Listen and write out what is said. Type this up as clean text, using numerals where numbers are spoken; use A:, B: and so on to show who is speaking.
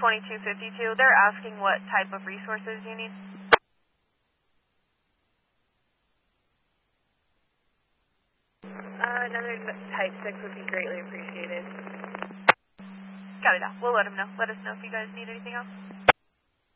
A: 2252. They're asking what type of resources you need.
B: Another type 6 would be greatly appreciated.
A: Got it out. We'll let them know. Let us know if you guys need anything else.